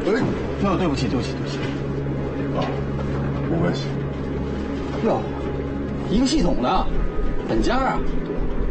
哟，对不起。 啊，没关系。 哟，一个系统的，本家啊。